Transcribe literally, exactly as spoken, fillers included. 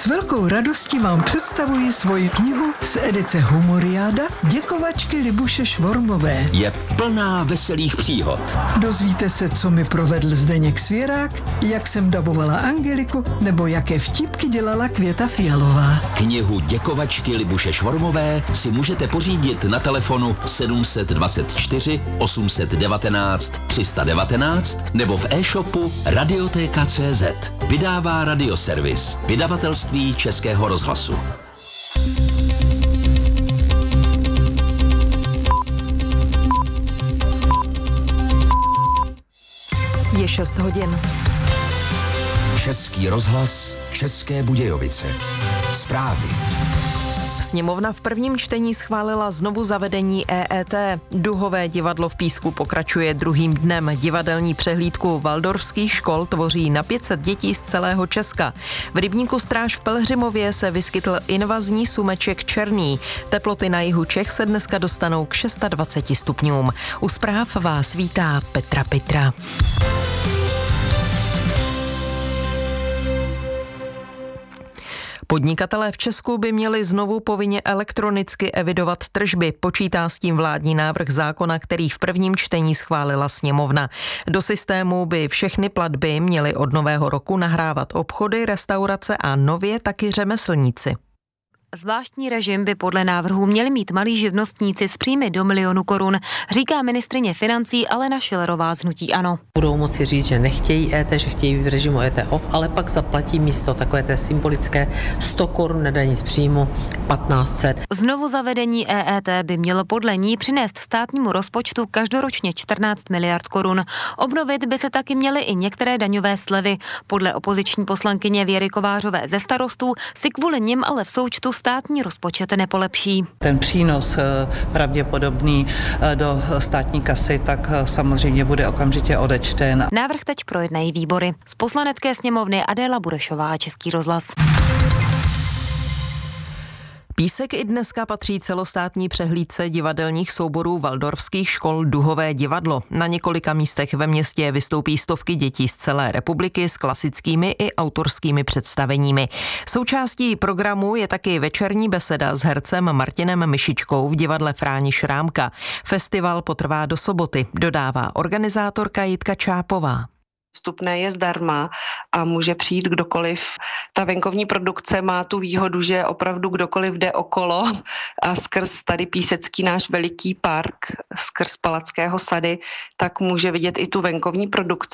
S velkou radostí vám představuji svoji knihu z edice Humoriáda Děkovačky Libuše Švormové. Je plná veselých příhod. Dozvíte se, co mi provedl Zdeněk Svěrák, jak jsem dabovala Angeliku, nebo jaké vtipky dělala Květa Fialová. Knihu Děkovačky Libuše Švormové si můžete pořídit na telefonu sedm dvacet čtyři osm devatenáct tři sta devatenáct nebo v e-shopu radioteka tečka cé zet. Vydává Radioservis, vydavatelství Českého rozhlasu. Je šest hodin. Český rozhlas, České Budějovice. Zprávy. Sněmovna v prvním čtení schválila znovu zavedení E E T. Duhové divadlo v Písku pokračuje druhým dnem. Divadelní přehlídku waldorfských škol tvoří na pět set dětí z celého Česka. V rybníku Stráž v Pelhřimově se vyskytl invazní sumeček černý. Teploty na jihu Čech se dneska dostanou k dvaceti šesti stupňům. U zpráv vás vítá Petra Pitra. Podnikatelé v Česku by měli znovu povinně elektronicky evidovat tržby. Počítá s tím vládní návrh zákona, který v prvním čtení schválila sněmovna. Do systému by všechny platby měly od nového roku nahrávat obchody, restaurace a nově taky řemeslníci. Zvláštní režim by podle návrhu měli mít malí živnostníci s příjmy do milionu korun, říká ministryně financí Alena Schillerová z hnutí ANO. Budou moci říct, že nechtějí E T, že chtějí v režimu E T off, ale pak zaplatí místo takové té symbolické sto korun na daní z příjmu patnáct set. Znovu zavedení E E T by mělo podle ní přinést státnímu rozpočtu každoročně čtrnáct miliard korun. Obnovit by se taky měly i některé daňové slevy. Podle opoziční poslankyně Věry Kovářové ze Starostů si kvůli nim ale v součtu státní rozpočet nepolepší. Ten přínos pravděpodobný do státní kasy tak samozřejmě bude okamžitě odečten. Návrh teď projednají výbory. Z Poslanecké sněmovny Adéla Burešová, Český rozhlas. Písek i dneska patří celostátní přehlídce divadelních souborů waldorfských škol Duhové divadlo. Na několika místech ve městě vystoupí stovky dětí z celé republiky s klasickými i autorskými představeními. Součástí programu je taky večerní beseda s hercem Martinem Myšičkou v divadle Fráni Šrámka. Festival potrvá do soboty, dodává organizátorka Jitka Čápová. Vstupné je zdarma a může přijít kdokoliv. Ta venkovní produkce má tu výhodu, že opravdu kdokoliv jde okolo a skrz tady Písecký náš veliký park, skrz Palackého sady, tak může vidět i tu venkovní produkci.